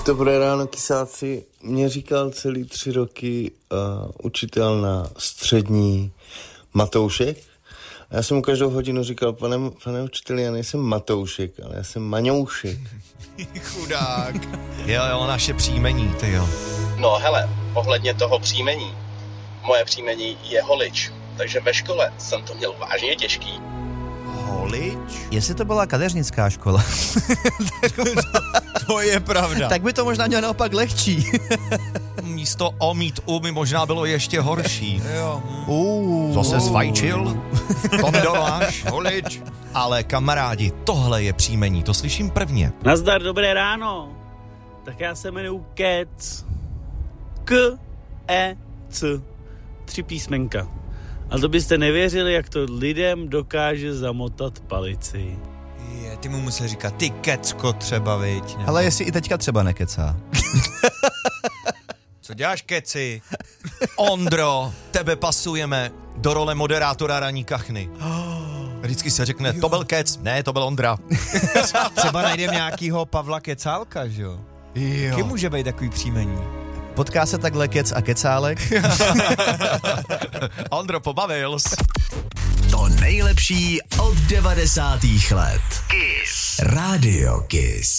Dobré ráno, kysáci. Mě říkal celý 3 roky učitel na střední Matoušek. A já jsem mu každou hodinu říkal, pane učiteli, já nejsem Matoušek, ale já jsem Maňoušek. Chudák. Jo, naše příjmení, ty jo. No hele, ohledně toho příjmení. Moje příjmení je Holič, takže ve škole jsem to měl vážně těžký. Holič? Jestli to byla kadeřnická škola. To je pravda. Tak by to možná mělo naopak lehčí. Místo o mít mi možná bylo ještě horší. Jo. Zase zvajčil? Pomidoráš? Holič? Ale kamarádi, tohle je příjmení, to slyším prvně. Nazdar, dobré ráno. Tak já se jmenuji Kec. K-E-C. 3 písmenka. A to byste nevěřili, jak to lidem dokáže zamotat palici. Ty mu musel říkat, ty kecko třeba, viď? Nebo... Ale jestli i teďka třeba nekecá. Co děláš, keci? Ondro, tebe pasujeme do role moderátora ranní kachny. Vždycky se řekne, to byl Kec, ne, to byl Ondra. Třeba najdeme nějakýho Pavla Kecálka, že jo? Kým může být takový příjmení? Potká se takhle Kec a Kecálek. Ondro, pobavil jsi. To nejlepší od 90. let. Kiss. Radio Kiss.